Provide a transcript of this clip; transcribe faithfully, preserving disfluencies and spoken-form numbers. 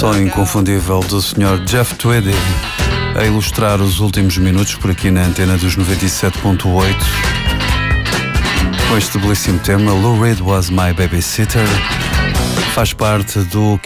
Som inconfundível do senhor Jeff Tweedy a ilustrar os últimos minutos por aqui na antena dos noventa e sete ponto oito com este belíssimo tema Lou Reed Was My Babysitter. Faz parte do